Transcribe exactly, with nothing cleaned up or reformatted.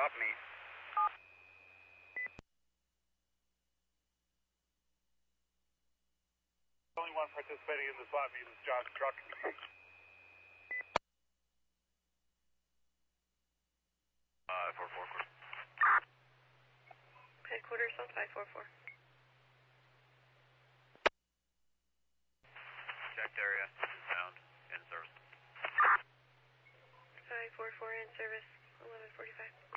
swap meet. Only one participating in the swap meet is John's truck. Uh, four four four. Headquarters on five four four. Checked area. Sound. In service. five four four in service. eleven forty-five.